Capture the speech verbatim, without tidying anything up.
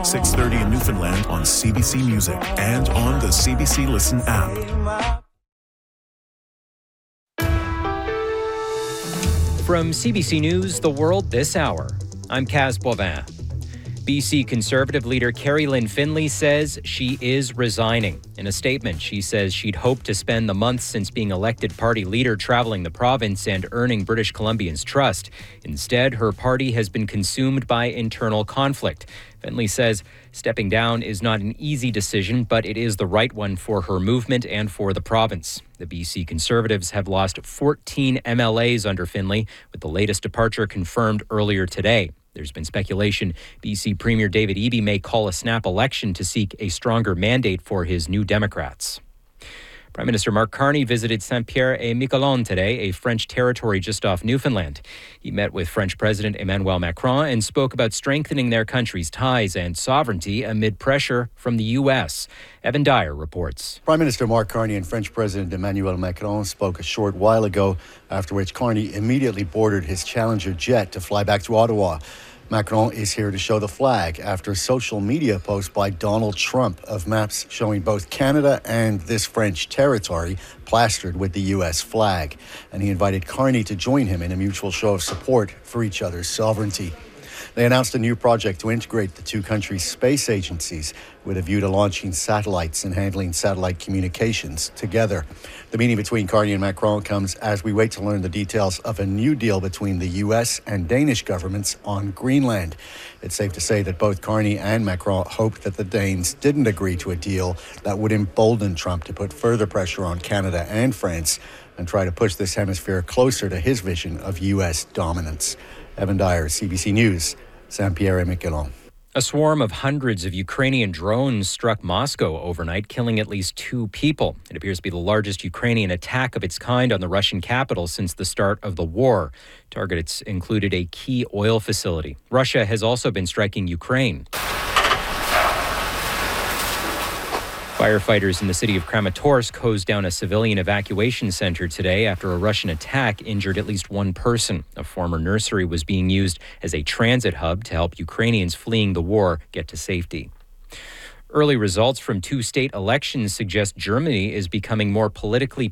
six thirty in Newfoundland on C B C Music and on the C B C Listen app. From C B C News, The World This Hour, I'm Kaz Boivin. B C Conservative leader Kerry Lynn Finlay says she is resigning. In a statement, she says she'd hoped to spend the months since being elected party leader traveling the province and earning British Columbians' trust. Instead, her party has been consumed by internal conflict. Finlay says stepping down is not an easy decision, but it is the right one for her movement and for the province. The B C Conservatives have lost fourteen M L As under Finlay, with the latest departure confirmed earlier today. There's been speculation B C Premier David Eby may call a snap election to seek a stronger mandate for his New Democrats. Prime Minister Mark Carney visited Saint-Pierre-et-Miquelon today, a French territory just off Newfoundland. He met with French President Emmanuel Macron and spoke about strengthening their country's ties and sovereignty amid pressure from the U S. Evan Dyer reports. Prime Minister Mark Carney and French President Emmanuel Macron spoke a short while ago, after which Carney immediately boarded his Challenger jet to fly back to Ottawa. Macron is here to show the flag after social media posts by Donald Trump of maps showing both Canada and this French territory plastered with the U S flag. And he invited Carney to join him in a mutual show of support for each other's sovereignty. They announced a new project to integrate the two countries' space agencies with a view to launching satellites and handling satellite communications together. The meeting between Carney and Macron comes as we wait to learn the details of a new deal between the U S and Danish governments on Greenland. It's safe to say that both Carney and Macron hoped that the Danes didn't agree to a deal that would embolden Trump to put further pressure on Canada and France and try to push this hemisphere closer to his vision of U S dominance. Evan Dyer, C B C News, Saint-Pierre-et-Miquelon. A swarm of hundreds of Ukrainian drones struck Moscow overnight, killing at least two people. It appears to be the largest Ukrainian attack of its kind on the Russian capital since the start of the war. Targets included a key oil facility. Russia has also been striking Ukraine. Firefighters in the city of Kramatorsk hosed down a civilian evacuation center today after a Russian attack injured at least one person. A former nursery was being used as a transit hub to help Ukrainians fleeing the war get to safety. Early results from two state elections suggest Germany is becoming more politically